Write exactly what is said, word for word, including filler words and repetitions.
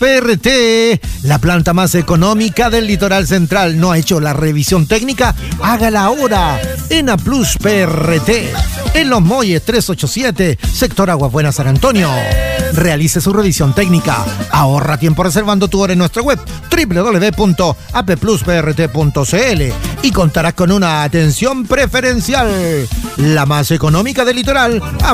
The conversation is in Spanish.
P R T, la planta más económica del litoral central. ¿No ha hecho la revisión técnica? Hágala ahora en A Plus P R T, en Los Molles trescientos ochenta y siete, sector Aguas Buenas, San Antonio. Realice su revisión técnica. Ahorra tiempo reservando tu hora en nuestra web doble u doble u doble u punto a p plus p r t punto c l y contarás con una atención preferencial, la más económica del litoral.